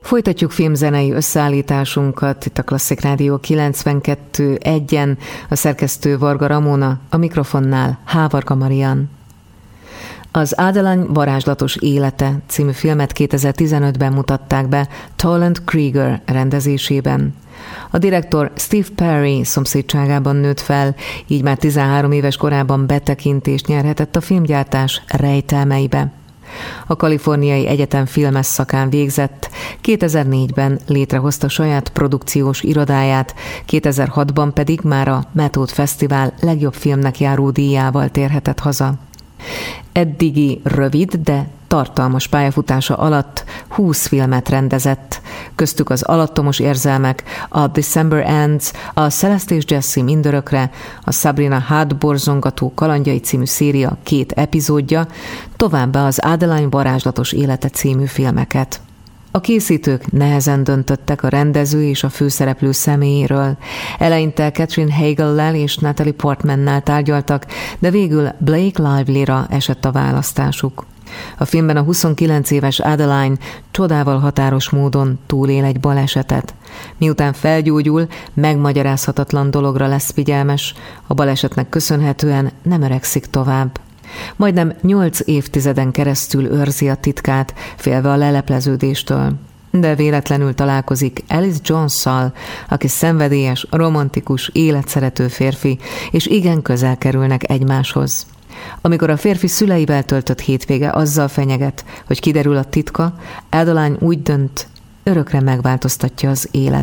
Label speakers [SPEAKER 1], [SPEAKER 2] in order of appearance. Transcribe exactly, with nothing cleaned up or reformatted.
[SPEAKER 1] Folytatjuk filmzenei összeállításunkat itt a Klasszik Rádió kilencvenkettő egyen, a szerkesztő Varga Ramona, a mikrofonnál Hávarga Marian. Az Adeline varázslatos élete című filmet kétezer-tizenötben mutatták be Toland Krieger rendezésében. A direktor Steve Perry szomszédságában nőtt fel, így már tizenhárom éves korában betekintést nyerhetett a filmgyártás rejtelmeibe. A Kaliforniai Egyetem filmes szakán végzett, kétezer-négyben létrehozta saját produkciós irodáját, kétezer-hatban pedig már a Method Fesztivál legjobb filmnek járó díjával térhetett haza. Eddigi rövid, de tartalmas pályafutása alatt húsz filmet rendezett, köztük az Alattomos érzelmek, a December Ends, a Celeste és Jesse mindörökre, a Sabrina hátborzongató kalandjai című széria két epizódja, továbbá az Adeline varázslatos élete című filmeket. A készítők nehezen döntöttek a rendező és a főszereplő személyéről. Eleinte Catherine Hagel-lel és Natalie Portmannál tárgyaltak, de végül Blake Lively-ra esett a választásuk. A filmben a huszonkilenc éves Adeline csodával határos módon túlél egy balesetet. Miután felgyógyul, megmagyarázhatatlan dologra lesz figyelmes, a balesetnek köszönhetően nem öregszik tovább. Majdnem nyolc évtizeden keresztül őrzi a titkát, félve a lelepleződéstől. De véletlenül találkozik Alice Jones-szal, aki szenvedélyes, romantikus, életszerető férfi, és igen közel kerülnek egymáshoz. Amikor a férfi szüleivel töltött hétvége azzal fenyeget, hogy kiderül a titka, Adeline úgy dönt, örökre megváltoztatja az élet.